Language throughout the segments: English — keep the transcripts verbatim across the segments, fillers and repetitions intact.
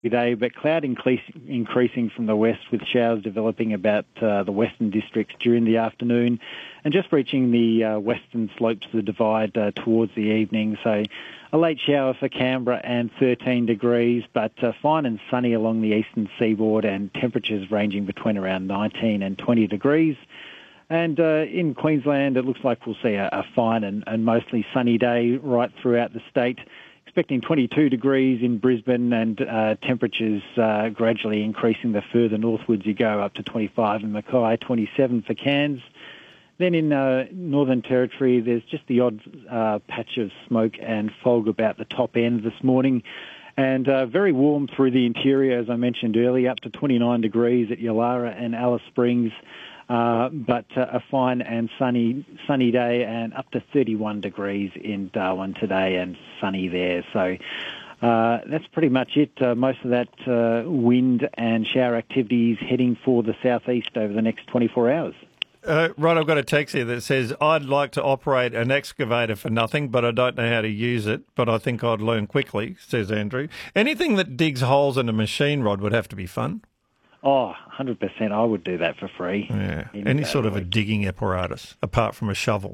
Day, but cloud increase, increasing from the west with showers developing about uh, the western districts during the afternoon and just reaching the uh, western slopes of the divide uh, towards the evening. So a late shower for Canberra and thirteen degrees, but uh, fine and sunny along the eastern seaboard and temperatures ranging between around nineteen and twenty degrees. And uh, in Queensland, it looks like we'll see a, a fine and, and mostly sunny day right throughout the state. Expecting twenty-two degrees in Brisbane and uh, temperatures uh, gradually increasing the further northwards you go, up to twenty-five in Mackay, twenty-seven for Cairns. Then in uh, Northern Territory, there's just the odd uh, patch of smoke and fog about the top end this morning. And uh, very warm through the interior, as I mentioned earlier, up to twenty-nine degrees at Yalara and Alice Springs. Uh, but uh, a fine and sunny sunny day and up to thirty-one degrees in Darwin today and sunny there. So uh, that's pretty much it. Uh, most of that uh, wind and shower activities heading for the southeast over the next twenty-four hours. Uh, Rod, I've got a text here that says, I'd like to operate an excavator for nothing, but I don't know how to use it, but I think I'd learn quickly, says Andrew. Anything that digs holes in a machine, Rod, would have to be fun. Oh, one hundred percent. I would do that for free. Yeah, any, any sort of a digging apparatus, apart from a shovel.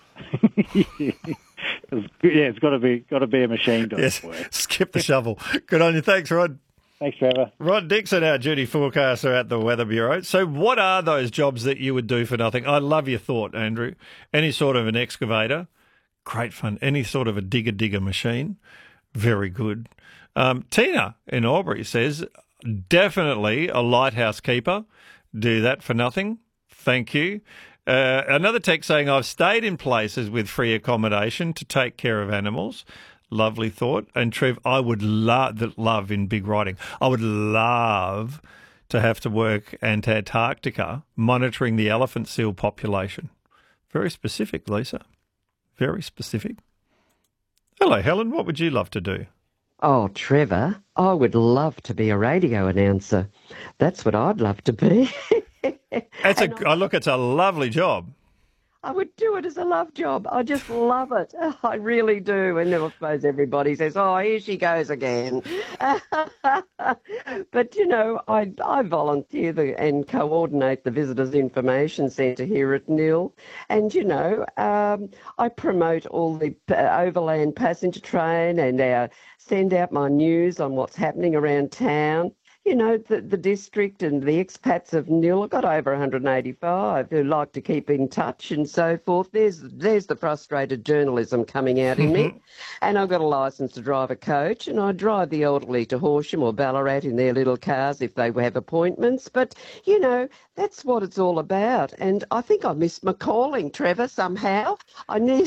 yeah, it's got to be got to be a machine to yes, work. Skip the shovel. Good on you. Thanks, Rod. Thanks, Trevor. Rod Dixon, our duty forecaster at the Weather Bureau. So what are those jobs that you would do for nothing? I love your thought, Andrew. Any sort of an excavator, great fun. Any sort of a digger-digger machine, very good. Um, Tina in Albury says, definitely a lighthouse keeper. Do that for nothing. Thank you. Uh, another text saying, I've stayed in places with free accommodation to take care of animals. Lovely thought. And Trev, I would love, love in big writing, I would love to have to work at Antarctica monitoring the elephant seal population. Very specific, Lisa. Very specific. Hello, Helen. What would you love to do? Oh, Trevor, I would love to be a radio announcer. That's what I'd love to be. It's a, I look, it's a lovely job. I would do it as a love job. I just love it. I really do. And I suppose everybody says, oh, here she goes again. But, you know, I, I volunteer the, and coordinate the Visitors Information Centre here at N I L. And, you know, um, I promote all the overland passenger train and uh, send out my news on what's happening around town. You know, the, the district and the expats of N I L, I've got over one hundred eighty-five who like to keep in touch and so forth. There's there's the frustrated journalism coming out in me. And I've got a licence to drive a coach, and I drive the elderly to Horsham or Ballarat in their little cars if they have appointments. But, you know, that's what it's all about. And I think I missed my calling, Trevor, somehow. I need...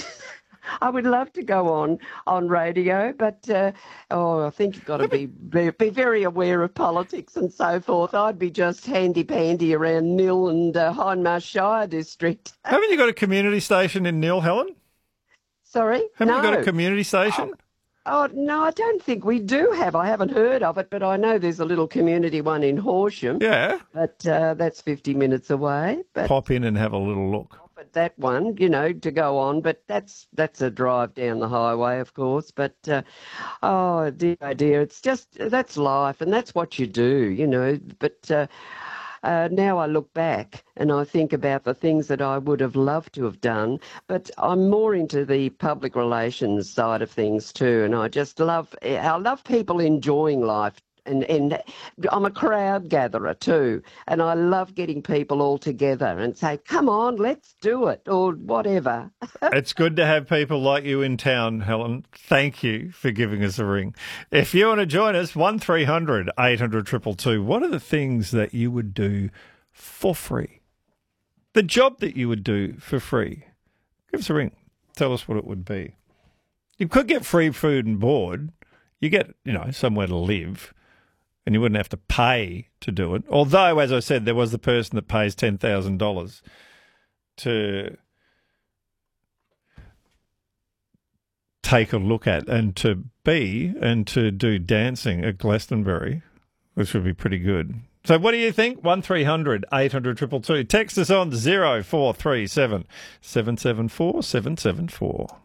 I would love to go on on radio, but uh, oh, I think you've got to be, be be very aware of politics and so forth. I'd be just handy-pandy around N I L and uh, Hindmarsh Shire district. Haven't you got a community station in N I L, Helen? Sorry? Haven't no. you got a community station? Oh, oh, no, I don't think we do have. I haven't heard of it, but I know there's a little community one in Horsham. Yeah. But uh, that's fifty minutes away. But pop in and have a little look. That one, you know, to go on, but that's that's a drive down the highway, of course. But uh, oh dear, oh dear, it's just that's life, and that's what you do, you know. But uh, uh, now I look back and I think about the things that I would have loved to have done. But I'm more into the public relations side of things too, and I just love I love people enjoying life. And, and I'm a crowd gatherer too, and I love getting people all together and say, come on, let's do it, or whatever. It's good to have people like you in town, Helen. Thank you for giving us a ring. If you want to join us, one three hundred eight hundred two two two, what are the things that you would do for free? The job that you would do for free. Give us a ring. Tell us what it would be. You could get free food and board. You get, you know, somewhere to live. And you wouldn't have to pay to do it. Although, as I said, there was the person that pays ten thousand dollars to take a look at and to be and to do dancing at Glastonbury, which would be pretty good. So what do you think? one three hundred eight hundred two two two. Text us on zero four three seven seven seven four seven seven four.